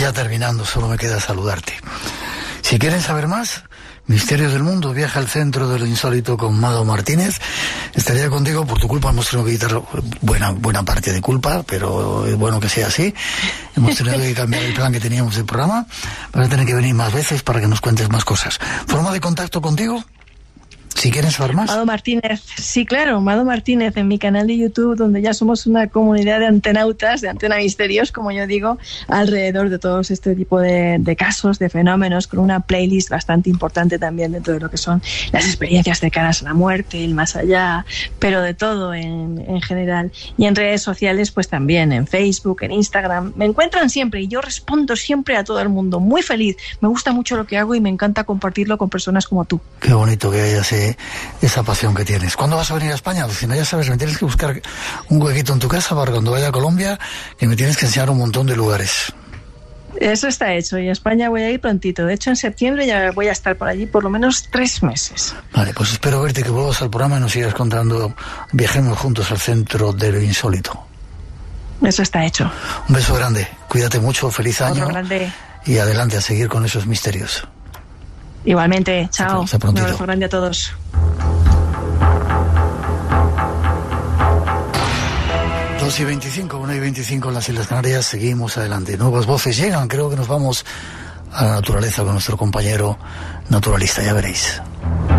ya terminando, solo me queda saludarte. Si quieren saber más, Misterios del Mundo, viaja al centro de lo insólito con Mado Martínez. Estaría contigo, por tu culpa hemos tenido que quitar buena parte de culpa, pero es bueno que sea así. Hemos tenido que cambiar el plan que teníamos del programa. Vas a tener que venir más veces para que nos cuentes más cosas. ¿Forma de contacto contigo? Si quieren saber más. Mado Martínez, sí, claro, Mado Martínez en mi canal de YouTube, donde ya somos una comunidad de antenautas, de antena misterios, como yo digo, alrededor de todos este tipo de casos, de fenómenos, con una playlist bastante importante también dentro de lo que son las experiencias cercanas a la muerte, el más allá, pero de todo en general. Y en redes sociales, pues también, en Facebook, en Instagram, me encuentran siempre y yo respondo siempre a todo el mundo, muy feliz. Me gusta mucho lo que hago y me encanta compartirlo con personas como tú. Qué bonito que hayas esa pasión que tienes. ¿Cuándo vas a venir a España, Lucina? Ya sabes, me tienes que buscar un huequito en tu casa para cuando vaya a Colombia, que me tienes que enseñar un montón de lugares. Eso está hecho, y a España voy a ir prontito. De hecho, en septiembre ya voy a estar por allí por lo menos 3 meses. Vale, pues espero verte, que vuelvas al programa y nos sigas contando. Viajemos juntos al centro de lo insólito. Eso está hecho. Un beso grande, cuídate mucho, feliz año. Otro grande. Y adelante a seguir con esos misterios. Igualmente, chao. Hasta un abrazo grande a todos. Y 25, 1:25 en las Islas Canarias, seguimos adelante. Nuevas voces llegan, creo que nos vamos a la naturaleza con nuestro compañero naturalista, ya veréis.